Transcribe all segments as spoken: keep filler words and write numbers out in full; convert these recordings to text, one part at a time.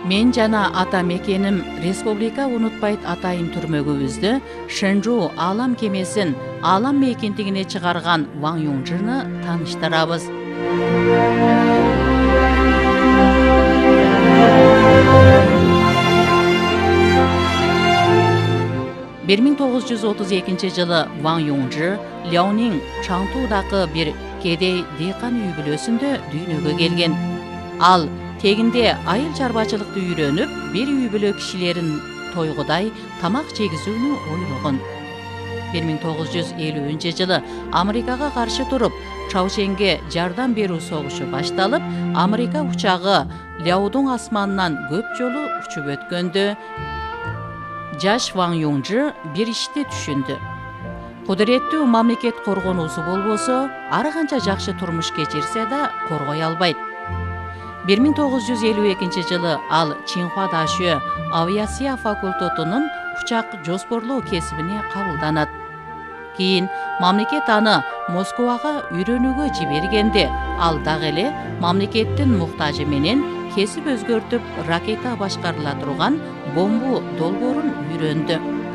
Мен жана ата мекеним республика унутпайт атайын түрмөгүбүздө Шэнжу аалам кемесин аалам мейкиндигине чыгарган Ван Юңжыны тааныштырабыз. бир миң тогуз жүз отуз экинчи жылы Ван Юңжы Ляонин Чаңтуудагы бир кедей дыйкан үй бүлөсүндө дүйнөгө келген. Ал тегинде айыл чарбачылыкты үйрөнүп, бир үй бүлө кишилерин тойгудай тамак жегизүүнү ойлогон. бир миң тогуз жүз элүүнчү жылы Америкага каршы туруп, Чаученге жардам берүү согушу башталып, Америка учагы Ляодун асманынан көп жолу учуп өткөндө, жаш Ван Юңжы бир ишти түшүндү. Кудуреттүү мамлекет коргонуусу болбосо, ар канча жакшы турмуш кечирсе да коргой албайт. бир миң тогуз жүз элүү экинчи жылы ал Чинхуа Дашө авиация факультетунун учак жоспорлоо кесибине кабылданат. Кийин мамлекет аны Москвага үйрөнүүгө жибергенде, ал дагы эле мамлекеттин муктажы менен кесип өзгөртүп, ракета башкарыла турган бомбу долбоорун үйрөндү.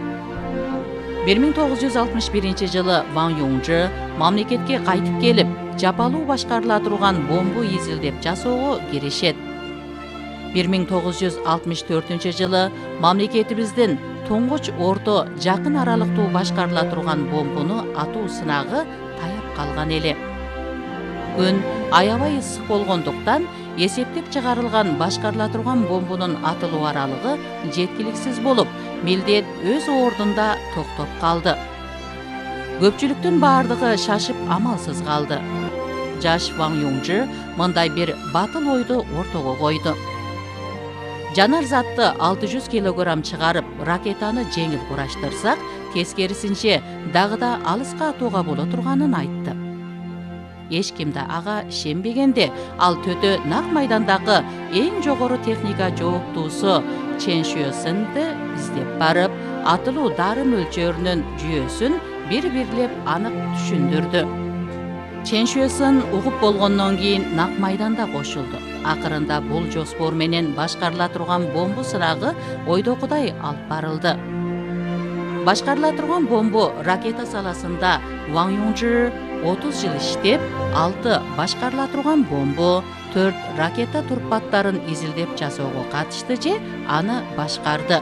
бир миң тогуз жүз алтымыш биринчи жылы Ван Юңжы мамлекетке кайтып келип, жапалуу башкарыла турган бомбу изилдеп жасоого киришет. бир миң тогуз жүз алтымыш төртүнчү жылы мамлекетибиздин туңгуч орто жакын аралыктуу башкарыла турган бомбуну атуу сынагы таяп калган эле. Күн аябай ысык болгондуктан эсептеп чыгарылган башкарыла турган бомбунун атылуу аралыгы жеткиликсиз болуп, милдет өз ордунда токтоп калды. Көпчүлүктүн баардыгы шашып амалсыз калды. Жаш Ван Юңжы мындай бир батыл ойду ортого койду. Жанар затты алты жүз килограмм чыгарып, ракетаны жеңил кураштырсак, тескерисинче дагы да алыска атууга боло турганын айтты. Эч ким да ага ишенбегенде, ал төтө нак майдандагы эң жогору техника жооптуусу Чен Шуэсинди издеп барып, атылуу дары мөлчөрүнүн жүйөсүн бир-бирлеп анык түшүндүрдү. Чен Шуэсин угуп болгондон кийин нак майданда кошулду. Акырында бул жоспор менен башкарыла турган бомбу сынагы ойдогудай алып барылды. Башкарыла турган бомбу ракета саласында Ван Юңжы отуз жыл иштеп, алты башкарыла турган бомбу, төрт ракета турпаттарын изилдеп жасоого катышты же аны башкарды.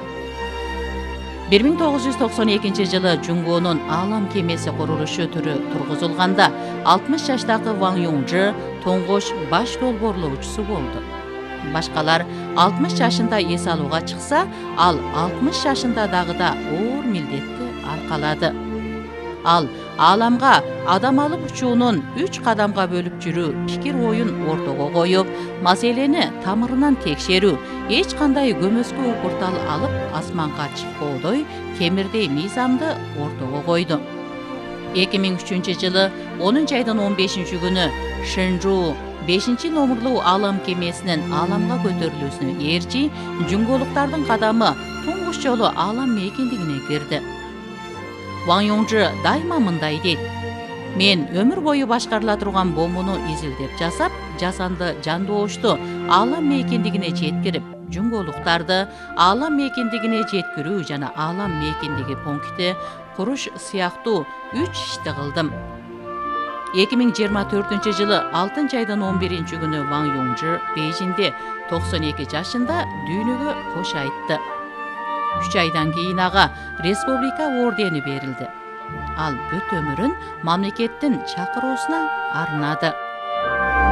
бир миң тогуз жүз токсон экинчи жылы Жунгонун аалам кемеси курулушу түрү тургузулганда, алтымыш жаштагы Ван Юңжы тоңгош баш долбоорлоочусу болду. Башкалар алтымыш жашында эс алууга чыкса, ал алтымыш жашында дагы да оор милдетти аркалады. Ал ааламга адам алып учуунун үч кадамга бөлүп жүрүү пикир оюн ортого коюп, маселени тамырынан текшерүү, эч кандай көмөскө упуртал алып асманга чыкпоодой темирдей мыйзамды ортого койду. эки миң үчүнчү жылы онунчу айдын он бешинчи күнү Шэнжу бешинчи номурлуу аалам кемесинин ааламга көтөрүлүүсүнө ээрчи жунголуктардын кадамы туңгуч жолу аалам мейкиндигине кирди. Ван Юңжы дайыма мындай дейт: "Мен өмүр бою башкарыла турган бомбуну изилдеп жасап, жасанды жандоошту аалам мейкиндигине жеткирип, жунголуктарды аалам мейкиндигине жеткирүү жана аалам мейкиндиги пункти куруш сыяктуу үч ишти кылдым." эки миң жыйырма төртүнчү жылы алтынчы айдын он биринчи күнү Ван Юңжы Бейжинде токсон эки жашында дүйнөгө кош айтты. үч айдан кийин ага республика ордени берилди. Ал бүт өмүрүн мамлекеттин чакыруусуна арнады.